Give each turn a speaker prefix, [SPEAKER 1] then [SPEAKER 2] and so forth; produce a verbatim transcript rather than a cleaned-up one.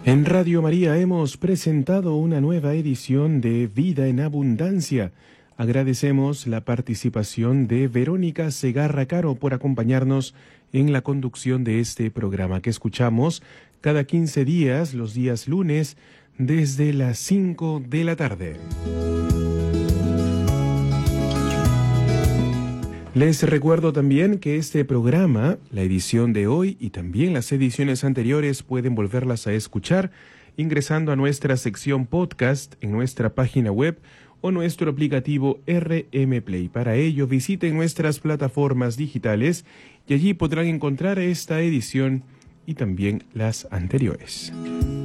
[SPEAKER 1] En Radio María hemos presentado una nueva edición de Vida en Abundancia. Agradecemos la participación de Verónica Segarra Caro por acompañarnos en la conducción de este programa que escuchamos cada quince días, los días lunes, desde las cinco de la tarde. Les recuerdo también que este programa, la edición de hoy y también las ediciones anteriores pueden volverlas a escuchar ingresando a nuestra sección podcast en nuestra página web o nuestro aplicativo R M Play. Para ello visiten nuestras plataformas digitales y allí podrán encontrar esta edición y también las anteriores.